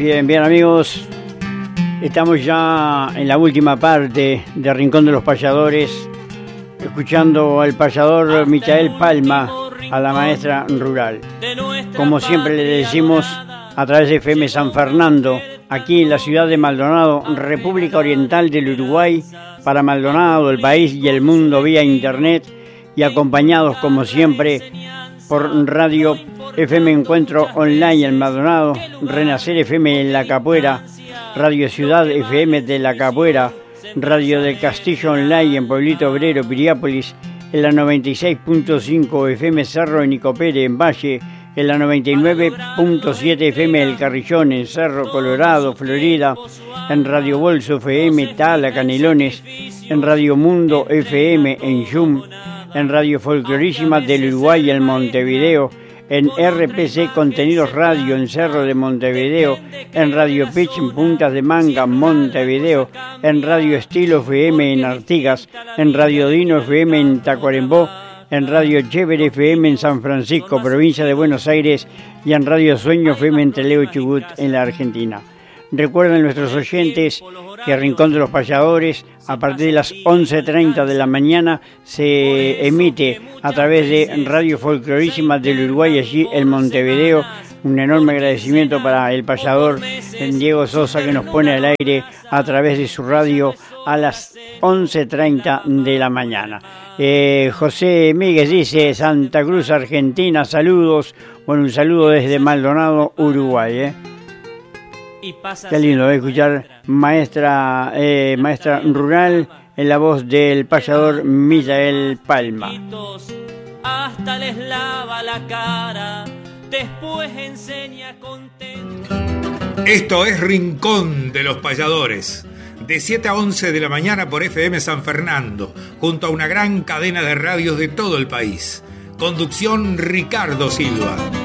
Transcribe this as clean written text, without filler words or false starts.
Bien, bien amigos, estamos ya en la última parte de Rincón de los Payadores, escuchando al payador Michael Palma, a la maestra rural. Como siempre le decimos, a través de FM San Fernando, aquí en la ciudad de Maldonado, República Oriental del Uruguay, para Maldonado, el país y el mundo vía internet, y acompañados como siempre por Radio FM Encuentro Online en Maldonado, Renacer FM en La Capuera, Radio Ciudad FM de La Capuera, Radio del Castillo Online en Pueblito Obrero, Piriápolis, en la 96.5 FM Cerro en Nicopere, en Valle, en la 99.7 FM El Carrillón en Cerro Colorado, Florida, en Radio Bolso FM Tala, Canelones, en Radio Mundo FM en Yum, en Radio Folclorísima del Uruguay en Montevideo, en RPC Contenidos Radio en Cerro de Montevideo, en Radio Pitch en Puntas de Manga, Montevideo, en Radio Estilo FM en Artigas, en Radio Dino FM en Tacuarembó, en Radio Chévere FM en San Francisco, provincia de Buenos Aires, y en Radio Sueño FM en Trelew, Chubut, en la Argentina. Recuerden nuestros oyentes que Rincón de los Payadores, a partir de las 11:30 de la mañana, se emite a través de Radio Folclorísima del Uruguay, allí en Montevideo. Un enorme agradecimiento para el payador Diego Sosa, que nos pone al aire a través de su radio a las 11:30 de la mañana. José Míguez dice: Santa Cruz, Argentina, saludos. Bueno, un saludo desde Maldonado, Uruguay. Qué lindo escuchar maestra rural en la voz del payador Michael Palma. Hasta les lava la cara, después enseña contento. Esto es Rincón de los Payadores, de 7 a 11 de la mañana por FM San Fernando, junto a una gran cadena de radios de todo el país. Conducción Ricardo Silva.